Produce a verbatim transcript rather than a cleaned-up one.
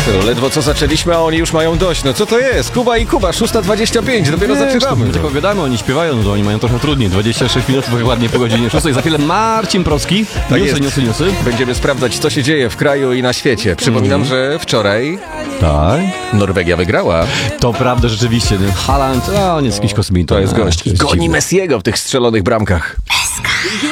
Ledwo co zaczęliśmy, a oni już mają dość. No co to jest? Kuba i Kuba, szósta dwadzieścia pięć, dopiero zaczynamy. My tylko gadamy, oni śpiewają, no to oni mają trochę trudniej. dwadzieścia sześć minut, bo ładnie po godzinie szóstej. Za chwilę Marcin Proski. Tak newsy, jest. newsy, newsy. Będziemy sprawdzać, co się dzieje w kraju i na świecie. Przypominam, Mhm. że wczoraj Tak. Norwegia wygrała. To prawda, rzeczywiście. Ten Haaland, a on jest jakiś kosmita. To jest A, gość. I jest goni dziwne. Messiego w tych strzelonych bramkach.